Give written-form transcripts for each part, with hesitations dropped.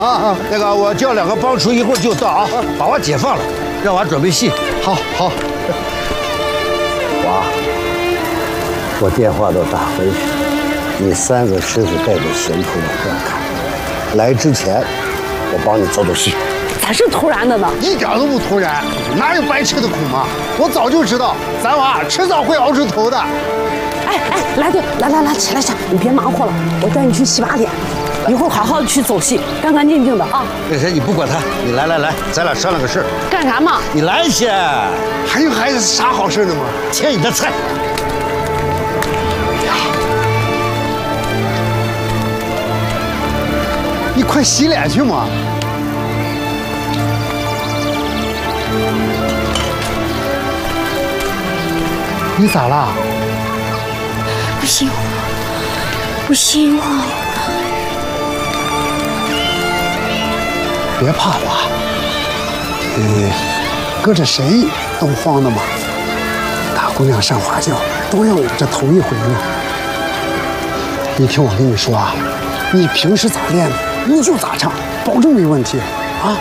啊，那个我叫2个帮厨，一会儿就到啊，把我解放了，让我准备戏。 好。 娃，我电话都打回去，你3个师傅带着行头往这儿看。来之前，我帮你走戏。 咋是突然的呢？ 一点都不突然，哪有白吃的苦嘛？我早就知道，咱娃迟早会熬出头的。 哎，来队，来，起来，你别忙活了，我带你去洗把脸，一会儿好好的去走戏，干干净净的啊。 那谁，你不管他，你来，咱俩商量个事儿。 干啥嘛？ 你来先。 还有孩子啥好事呢吗？ 切你的菜。 你快洗脸去嘛！你咋了？ 不行了。 别怕娃，搁着谁都慌的嘛。大姑娘上花轿都要我这头一回呢。你听我跟你说啊，你平时咋练的，你就咋唱，保证没问题啊。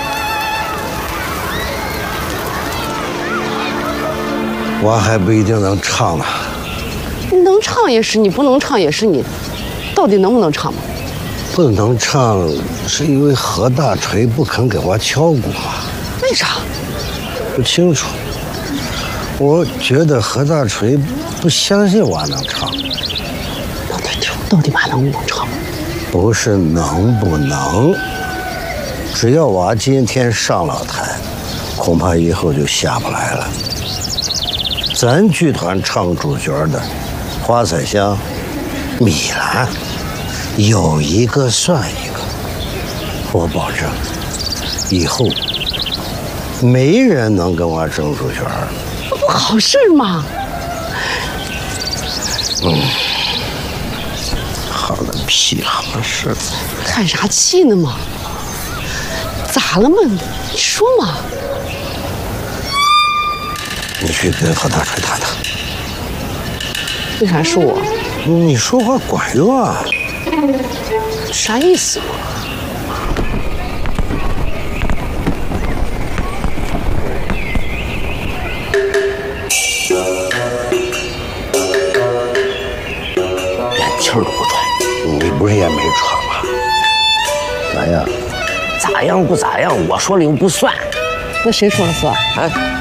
我还不一定能唱呢。 你能唱也是你，不能唱也是你，到底能不能唱嘛？ 不能唱，是因为何大锤不肯给我敲鼓啊。 为啥？ 不清楚。我觉得何大锤不相信我能唱。 到底嘛能不能唱？ 不是能不能，只要我今天上了台，恐怕以后就下不来了。咱剧团唱主角的花彩香、米兰，有一个算一个。我保证，以后没人能跟我争主角。 那不好事吗？ 好个屁好事！ 看啥气呢嘛？咋了嘛？你说嘛？ 你去跟何大锤谈谈。 为啥是我？ 你说话管用啊！ 啥意思？ 连气儿都不喘。 你不是也没喘吗？咋样？ 咋样不咋样？我说了又不算。 那谁说了算？ 啊？